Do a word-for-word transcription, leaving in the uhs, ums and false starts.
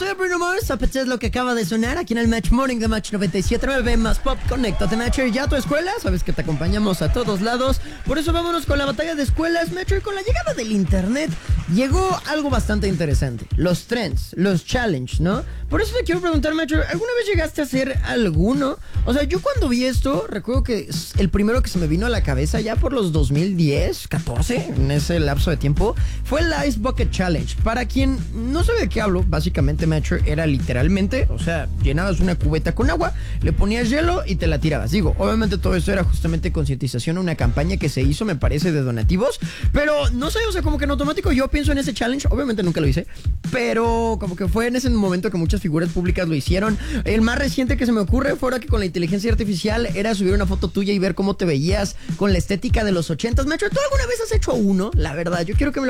era Bruno Mars, Zapete es lo que acaba de sonar aquí en el Match Morning de Match noventa y siete nueve más Pop. Conéctate, Matcher, ya a tu escuela, sabes que te acompañamos a todos lados. Por eso vámonos con la batalla de escuelas, Matcher. Con la llegada del internet llegó algo bastante interesante, los trends, los challenge, ¿no? Por eso te quiero preguntar, Matcher, ¿alguna vez llegaste a hacer alguno? O sea, yo cuando vi esto, recuerdo que el primero que se me vino a la cabeza ya por los dos mil diez, catorce, en ese lapso de tiempo, fue el Ice Bucket Challenge. Para quien no sabe de qué hablo, básicamente, Matcher, era literalmente, o sea, llenabas una cubeta con agua, le ponías hielo y te la tirabas. Digo, obviamente todo esto era justamente concientización, una campaña que se hizo, me parece, de donativos, pero no sé, o sea, como que en automático yo pienso en ese challenge, obviamente nunca lo hice, pero como que fue en ese momento que muchas figuras públicas lo hicieron. El más reciente que se me ocurre fue ahora que con la inteligencia artificial era subir una foto tuya y ver cómo te veías con la estética de los ochentas. Matcher, ¿tú alguna vez has hecho uno? La verdad, yo quiero que me